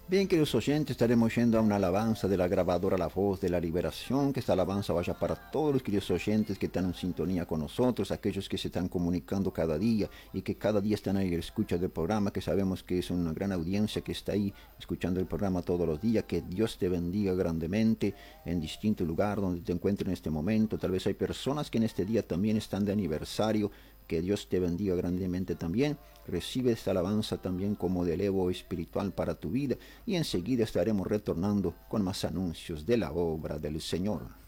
Bien, queridos oyentes, estaremos yendo a una alabanza de la grabadora La Voz de la Liberación. Que esta alabanza vaya para todos los queridos oyentes que están en sintonía con nosotros, aquellos que se están comunicando cada día y que cada día están ahí escucha del programa, que sabemos que es una gran audiencia que está ahí escuchando el programa todos los días. Que Dios te bendiga grandemente en distinto lugar donde te encuentres en este momento. Tal vez hay personas que en este día también están de aniversario. Que Dios te bendiga grandemente también. Recibe esta alabanza también como de elevo espiritual para tu vida y enseguida estaremos retornando con más anuncios de la obra del Señor.